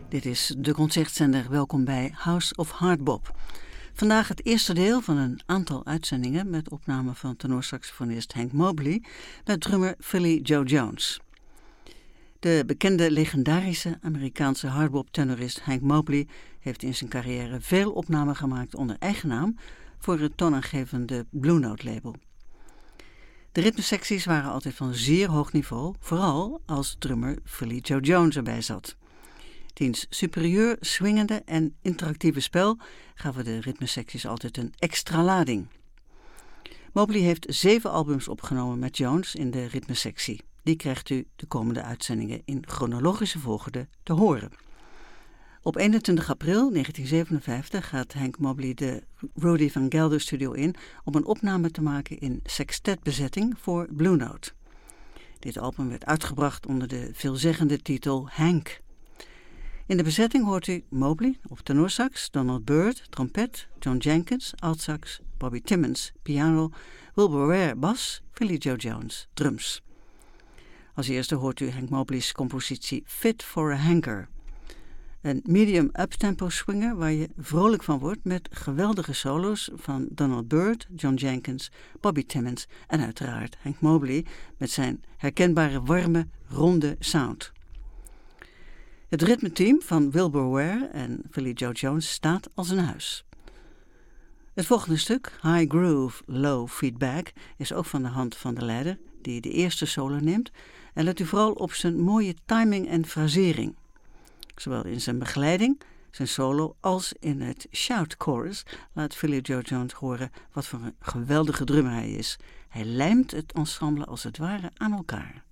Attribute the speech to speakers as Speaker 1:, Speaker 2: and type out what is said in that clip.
Speaker 1: Dit is de concertzender. Welkom bij House of Hardbop. Vandaag het eerste deel van een aantal uitzendingen met opname van tenorsaxofonist Hank Mobley met drummer Philly Joe Jones. De bekende legendarische Amerikaanse hardbop-tenorist Hank Mobley heeft in zijn carrière veel opnamen gemaakt onder eigen naam voor het toonaangevende Blue Note label. De ritmesecties waren altijd van zeer hoog niveau, vooral als drummer Philly Joe Jones erbij zat. Diens superieur, swingende en interactieve spel gaven de ritmesecties altijd een extra lading. Mobley heeft 7 albums opgenomen met Jones in de ritmesectie. Die krijgt u de komende uitzendingen in chronologische volgorde te horen. Op 21 april 1957 gaat Hank Mobley de Rudy Van Gelder studio in om een opname te maken in sextetbezetting voor Blue Note. Dit album werd uitgebracht onder de veelzeggende titel Hank. In de bezetting hoort u Mobley op tenorsax, Donald Byrd, trompet, John Jenkins, altsax, Bobby Timmons, piano, Wilbur Ware, bas, Philly Joe Jones, drums. Als eerste hoort u Hank Mobley's compositie Fit for a Hanker. Een medium uptempo swinger waar je vrolijk van wordt met geweldige solo's van Donald Byrd, John Jenkins, Bobby Timmons en uiteraard Hank Mobley met zijn herkenbare warme, ronde sound. Het ritmeteam van Wilbur Ware en Philly Joe Jones staat als een huis. Het volgende stuk, High Groove, Low Feedback, is ook van de hand van de leider die de eerste solo neemt en let u vooral op zijn mooie timing en frasering. Zowel in zijn begeleiding, zijn solo, als in het shout chorus laat Philly Joe Jones horen wat voor een geweldige drummer hij is. Hij lijmt het ensemble als het ware aan elkaar.